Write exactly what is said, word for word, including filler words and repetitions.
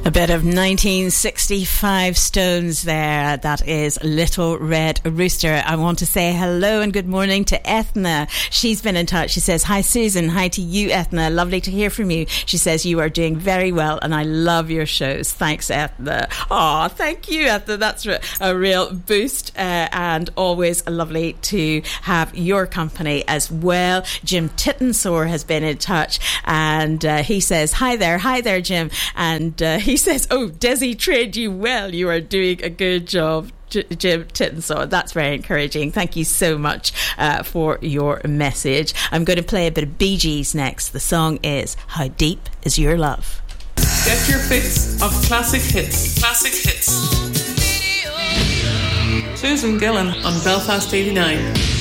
A bit of nineteen sixty-five Stones there. That is Little Red Rooster. I want to say hello and good morning to Ethna. She's been in touch. She says, hi Susan, hi to you Ethna. Lovely to hear from you. She says you are doing very well and I love your shows. Thanks Ethna. Oh, thank you Ethna. That's a real boost uh, and always lovely to have your company as well. Jim Tittensore has been in touch and uh, he says, hi there, hi there Jim. And uh, he says, oh, Desi trained you well. You are doing a good job, J- Jim Tittensore. That's very encouraging. Thank you so much uh, for your message. I'm going to play a bit of Bee Gees next. The song is How Deep Is Your Love? Get your fix of classic hits. Classic hits. Susan Gillan on Belfast eighty-nine.